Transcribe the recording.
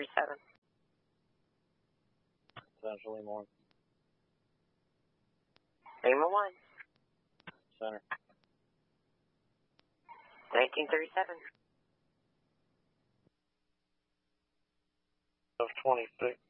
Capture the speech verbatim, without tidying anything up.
thirty-seven. Central Lima one. Lima one. Center. nineteen thirty-seven. Of twenty-six.